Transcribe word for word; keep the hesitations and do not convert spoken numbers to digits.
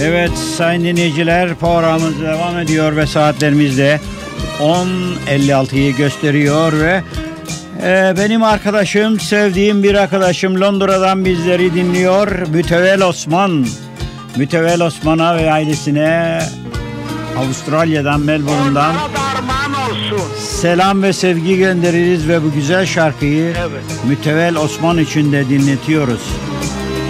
Evet sayın dinleyiciler, programımız devam ediyor ve saatlerimizde on elli altıyı gösteriyor ve e, benim arkadaşım, sevdiğim bir arkadaşım Londra'dan bizleri dinliyor. Mütevel Osman. Mütevel Osman'a ve ailesine Avustralya'dan, Melbourne'dan selam ve sevgi göndeririz ve bu güzel şarkıyı Evet. Mütevel Osman için de dinletiyoruz.